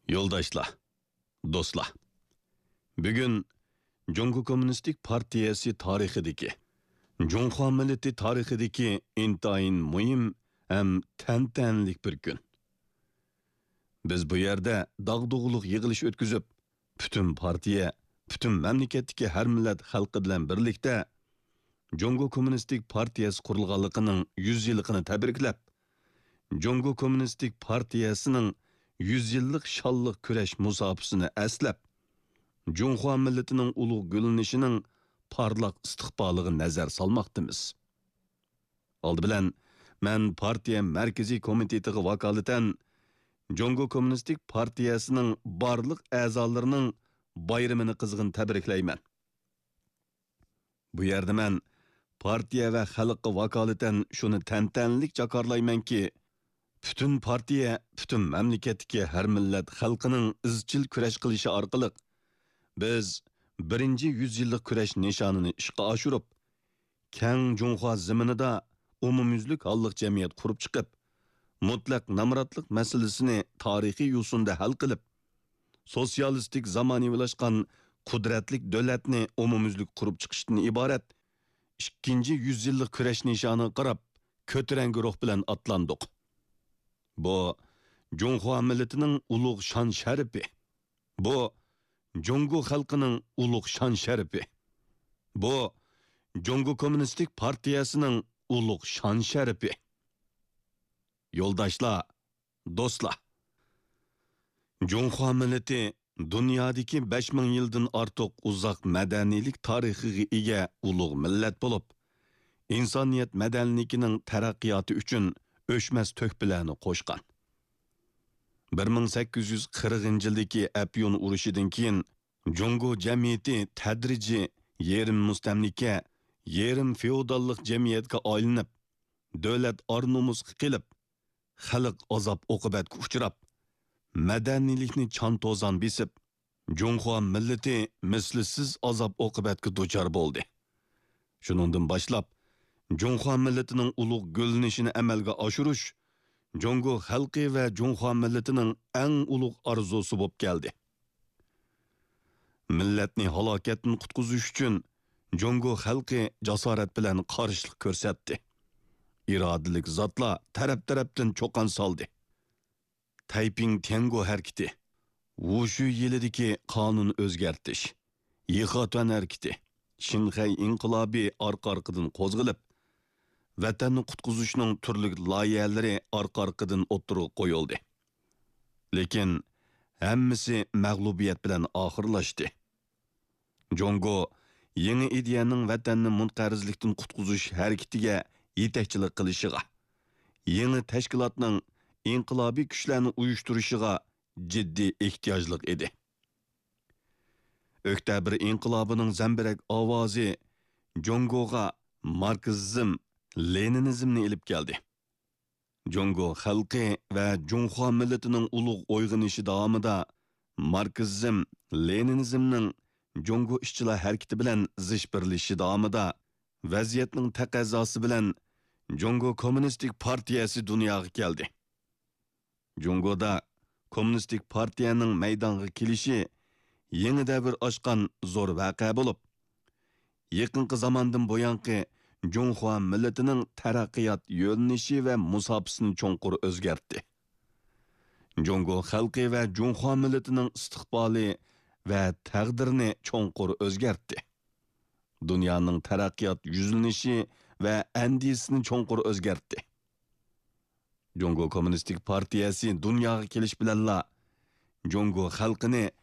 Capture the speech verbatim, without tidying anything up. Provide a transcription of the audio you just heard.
Yo'ldoshlar, do'stlar. Bugun Jungo Kommunistik Partiyasi tarixidagi, Junxo millati tarixidagi intayin muhim ham tantanlik bir kun. Biz bu yerda dag'dug'liq yig'ilish o'tkazib, butun partiya, butun mamlakatdagi har millat xalqi bilan birlikda Jungo Kommunistik Partiyasi qurilganligining yuz yilligini tabriklab, Jungo Kommunistik Partiyasining yuz yillik şalliq kurash musofasini aslab, Junxo millatining ulug' gullanishinin parlaq istiqboliga nazar solmoqdamiz. Oldi bilan men partiya markaziy komitetiga vakolatan Jungo Kommunistik Partiyasining barliq a'zolarining bayramini qizg'in tabriklayman. Bu yerda men partiya va xalqqa vakolatan shuni tantanlik jakarlaymanki, bütün partiya, bütün mamlakatdagi har millat xalqining izchil kurash qilishi orqali biz birinchi yuz yillik kurash nishonini ishga oshirib, keng Junxo zaminida umumyuzlik holliq jamiyat qurib chiqib, mutlaq namratlik masalasini tarixiy yo'sinda hal qilib, sotsialistik zamonaviylashgan qudratlik davlatni umumyuzlik qurib chiqishdan iborat ikkinchi yuz yillik kurash nishoni qarab, ko'tarangi ruh bilan atlandik. Bu Junxo millatining ulug' shon sharifi. Bu Jungo xalqining ulug' shon sharifi. Bu Jungo Kommunistik Partiyasining ulug' shon sharifi. Yo'ldoshlar, do'stlar. Junxo millati dunyodagi besh ming yildan ortiq uzoq madaniylik tarixiga ega ulug' millat bo'lib, insoniyat madaniyligining taraqqiyoti uchun o'chmas to'kpilarni qo'shgan. bir ming sakkiz yuz qirqinchi yildagi Apyun urushidan keyin Jungo jamiyati tadrijiy yerim mustamlika, yerim feodallik jamiyatga aylanib, davlat or-nomus qilib, xalq azob oqibatga uchrab, madaniylikni chantozan besib, Junxo millati mislsiz azob oqibatga duchor bo'ldi. Shuningdan boshlab Junxo millatining ulug' gullanishini amalga oshirish Jungo xalqi va Junxo millatining eng ulug' orzusi bo'lib keldi. Millatni halokatdan qutqizish uchun Jungo xalqi jasorat bilan qarshilik ko'rsatdi. Irodalik zotlar taraf-tarafdan cho'qon soldi. Taiping Tiango harakati, Wushu yilidagi qonun o'zgartish, Yixatuan harakati, Shinxay inqilobi orqa-orqadan qo'zg'alib, vatanni qutqizishning turli loyihalari orqa-orqadan o'ttirib qo'yildi. Lekin hammasi mag'lubiyat bilan oxirlashdi. Jungo yangi ideyaning vatanni munqarizlikdan qutqizish harakatiga yetakchilik qilishiga, yangi tashkilotning inqilobiy kuchlarni uyushtirishiga jiddiy ehtiyojliq edi. Oktyabr inqilobining zambirak ovozi Jungoga marksizm, leninizmni ilib keldi. Jungo xalqi va Junxo millatining ulug' uyg'onishi davomida marksizm, leninizmning Jungo ishchilar harakati bilan zish birlishi davomida vaziyatning taqozosi bilan Jungo Kommunistik Partiyasi dunyoga keldi. Jungoda Kommunistik Partiyaning maydonga kelishi yangi davr ochgan zo'r voqea bo'lib, yaqinqi zamondan buyanqi Junxo millatining taraqqiyot yo'linishi va musofasini cho'nqur o'zgartdi. Jungo xalqi va Junxo millatining istiqboli va taqdirini cho'nqur o'zgartdi. Dunyoning taraqqiyot yuzlanishi va andisini cho'nqur o'zgartdi. Jungo Kommunistik Partiyasi dunyoga kelish bilanla Jungo xalqini